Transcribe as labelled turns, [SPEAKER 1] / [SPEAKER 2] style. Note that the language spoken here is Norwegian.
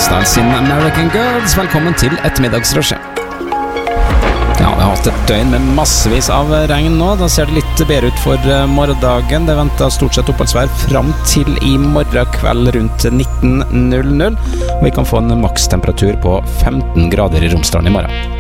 [SPEAKER 1] Romsdal sin American Girls. Velkommen til ettermiddagsrushet. Ja, vi har hatt et døgn med massevis av regn nå. Da ser det litt bedre ut for morgendagen. Det venter stort sett oppholdsvær fram til i morgen kveld rundt 19:00. Vi kan få en makstemperatur på 15 grader i Romsdalen i morgen.